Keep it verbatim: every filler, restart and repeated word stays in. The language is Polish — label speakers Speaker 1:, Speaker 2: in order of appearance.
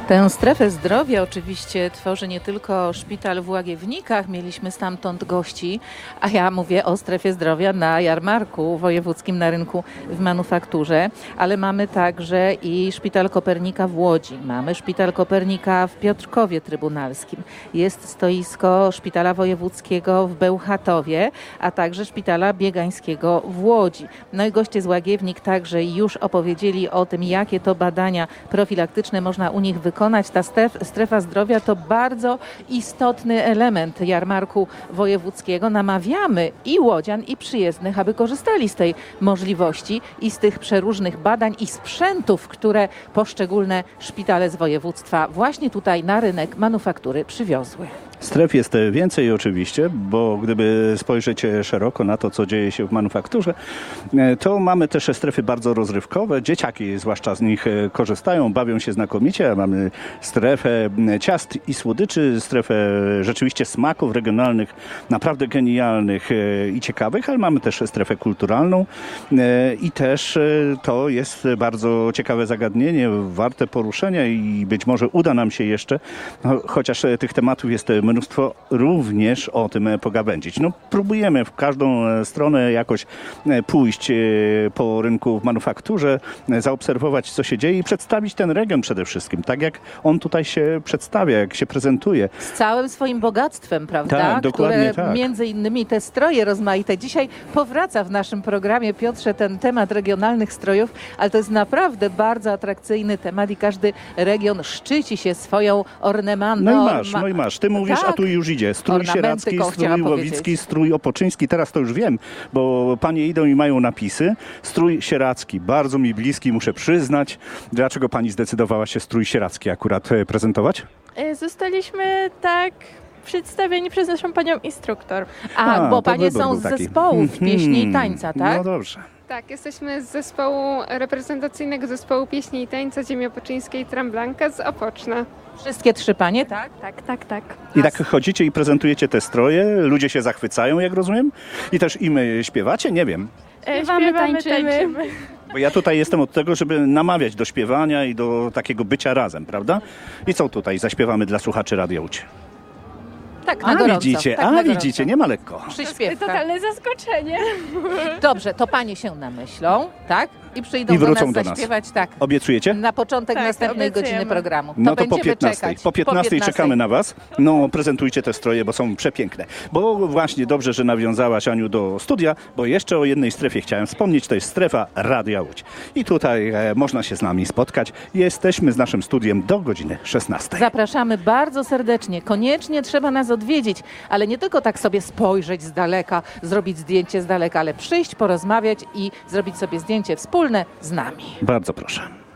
Speaker 1: Tę strefę zdrowia oczywiście tworzy nie tylko szpital w Łagiewnikach, mieliśmy stamtąd gości, a ja mówię o strefie zdrowia na jarmarku wojewódzkim na rynku w Manufakturze, ale mamy także i szpital Kopernika w Łodzi, mamy szpital Kopernika w Piotrkowie Trybunalskim, jest stoisko szpitala wojewódzkiego w Bełchatowie, a także szpitala biegańskiego w Łodzi. No i goście z Łagiewnik także już opowiedzieli o tym, jakie to badania profilaktyczne można u nich wykonać. Ta strefa zdrowia to bardzo istotny element jarmarku wojewódzkiego. Namawiamy i łodzian, i przyjezdnych, aby korzystali z tej możliwości i z tych przeróżnych badań i sprzętów, które poszczególne szpitale z województwa właśnie tutaj na rynek Manufaktury przywiozły.
Speaker 2: Stref jest więcej oczywiście, bo gdyby spojrzeć szeroko na to, co dzieje się w manufakturze, to mamy też strefy bardzo rozrywkowe. Dzieciaki zwłaszcza z nich korzystają, bawią się znakomicie. Mamy strefę ciast i słodyczy, strefę rzeczywiście smaków regionalnych, naprawdę genialnych i ciekawych, ale mamy też strefę kulturalną i też to jest bardzo ciekawe zagadnienie, warte poruszenia i być może uda nam się jeszcze, chociaż tych tematów jest mnóstwo, również o tym pogawędzić. No, próbujemy w każdą stronę jakoś pójść po rynku w manufakturze, zaobserwować, co się dzieje i przedstawić ten region przede wszystkim, tak jak on tutaj się przedstawia, jak się prezentuje.
Speaker 1: Z całym swoim bogactwem, prawda?
Speaker 2: Tak, dokładnie
Speaker 1: które
Speaker 2: tak.
Speaker 1: Między innymi te stroje rozmaite. Dzisiaj powraca w naszym programie, Piotrze, ten temat regionalnych strojów, ale to jest naprawdę bardzo atrakcyjny temat i każdy region szczyci się swoją ornamantą.
Speaker 2: No i masz, no i masz. Ty mówisz,
Speaker 1: tak.
Speaker 2: A tu już idzie. Strój sieradzki, strój łowicki, strój opoczyński. Teraz to już wiem, bo panie idą i mają napisy. Strój sieradzki, bardzo mi bliski, muszę przyznać. Dlaczego pani zdecydowała się strój sieradzki akurat prezentować?
Speaker 3: Zostaliśmy tak przedstawieni przez naszą panią instruktor.
Speaker 1: A, A bo panie są z zespołów pieśni i tańca, tak?
Speaker 2: No dobrze.
Speaker 4: Tak, jesteśmy z zespołu reprezentacyjnego zespołu pieśni i tańca Ziemi Opoczyńskiej Tremblanka z Opoczna.
Speaker 1: Wszystkie trzy panie, tak?
Speaker 3: Tak, tak, tak.
Speaker 2: I tak chodzicie i prezentujecie te stroje, ludzie się zachwycają, jak rozumiem? I też im śpiewacie? Nie wiem.
Speaker 3: Śpiewamy, Śpiewamy tańczymy. tańczymy.
Speaker 2: Bo ja tutaj jestem od tego, żeby namawiać do śpiewania i do takiego bycia razem, prawda? I co tutaj zaśpiewamy dla słuchaczy Radia Łódź?
Speaker 1: Tak, na
Speaker 2: a
Speaker 1: gorąco.
Speaker 2: widzicie,
Speaker 1: tak,
Speaker 2: a
Speaker 1: na
Speaker 2: widzicie, nie ma lekko.
Speaker 1: Przyśpiewka.
Speaker 3: Totalne zaskoczenie.
Speaker 1: Dobrze, to panie się namyślą, tak? I przyjdą
Speaker 2: I wrócą
Speaker 1: do nas
Speaker 2: do nas.
Speaker 1: zaśpiewać, tak.
Speaker 2: Obiecujecie?
Speaker 1: Na początek
Speaker 3: tak,
Speaker 1: następnej
Speaker 3: obiecujemy.
Speaker 1: godziny programu. To
Speaker 2: no to po
Speaker 1: piętnastej.
Speaker 2: Po piętnastej czekamy na was. No prezentujcie te stroje, bo są przepiękne. Bo właśnie dobrze, że nawiązałaś, Aniu, do studia, bo jeszcze o jednej strefie chciałem wspomnieć. To jest strefa Radia Łódź. I tutaj e, można się z nami spotkać. Jesteśmy z naszym studiem do godziny szesnastej.
Speaker 1: Zapraszamy bardzo serdecznie. Koniecznie trzeba nas odwiedzić, ale nie tylko tak sobie spojrzeć z daleka, zrobić zdjęcie z daleka, ale przyjść, porozmawiać i zrobić sobie zdjęcie wspólne z nami.
Speaker 2: Bardzo proszę.